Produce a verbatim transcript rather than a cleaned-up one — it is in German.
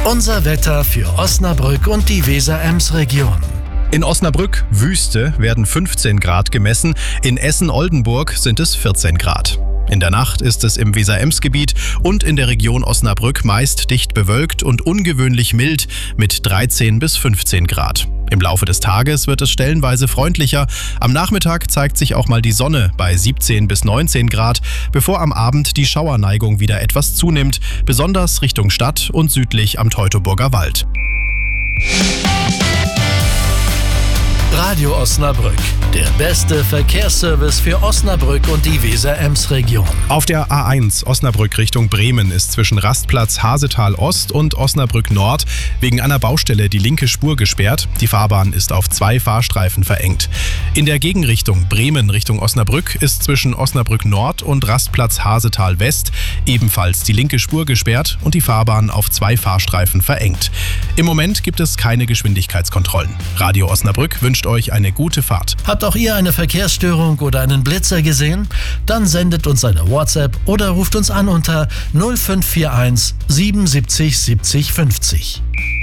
Unser Wetter für Osnabrück und die Weser-Ems-Region. In Osnabrück, Wüste, werden fünfzehn Grad gemessen, in Essen-Oldenburg sind es vierzehn Grad. In der Nacht ist es im Weser-Ems-Gebiet und in der Region Osnabrück meist dicht bewölkt und ungewöhnlich mild mit dreizehn bis fünfzehn Grad. Im Laufe des Tages wird es stellenweise freundlicher. Am Nachmittag zeigt sich auch mal die Sonne bei siebzehn bis neunzehn Grad, bevor am Abend die Schauerneigung wieder etwas zunimmt, besonders Richtung Stadt und südlich am Teutoburger Wald. Radio Osnabrück, der beste Verkehrsservice für Osnabrück und die Weser-Ems-Region. Auf der A eins Osnabrück Richtung Bremen ist zwischen Rastplatz Hasetal Ost und Osnabrück Nord wegen einer Baustelle die linke Spur gesperrt. Die Fahrbahn ist auf zwei Fahrstreifen verengt. In der Gegenrichtung Bremen Richtung Osnabrück ist zwischen Osnabrück Nord und Rastplatz Hasetal West ebenfalls die linke Spur gesperrt und die Fahrbahn auf zwei Fahrstreifen verengt. Im Moment gibt es keine Geschwindigkeitskontrollen. Radio Osnabrück wünscht euch eine gute Fahrt. Habt auch ihr eine Verkehrsstörung oder einen Blitzer gesehen? Dann sendet uns eine WhatsApp oder ruft uns an unter null fünf vier eins siebenundsiebzig siebzig fünfzig.